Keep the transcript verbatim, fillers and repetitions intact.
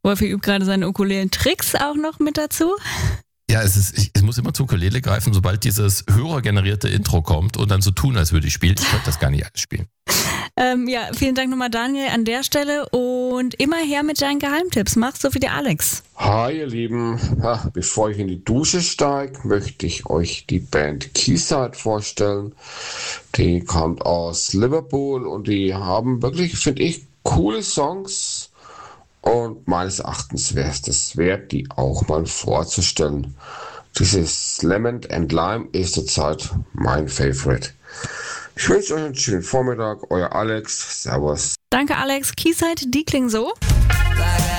Wolfi übt gerade seine Ukulelen-Tricks auch noch mit dazu. Ja, es ist, ich, es muss immer zur Ukulele greifen, sobald dieses hörergenerierte Intro kommt und dann so tun, als würde ich spielen. Ich könnte das gar nicht alles spielen. Ähm, ja, vielen Dank nochmal, Daniel, an der Stelle und immer her mit deinen Geheimtipps. Mach's so wie der Alex. Hi ihr Lieben, ja, bevor ich in die Dusche steige, möchte ich euch die Band Quayside vorstellen. Die kommt aus Liverpool und die haben wirklich, finde ich, coole Songs. Und meines Erachtens wäre es das wert, die auch mal vorzustellen. Dieses Lemon and Lime ist zurzeit mein Favorite. Ich wünsche euch einen schönen Vormittag. Euer Alex. Servus. Danke, Alex. Quayside, die klingen so.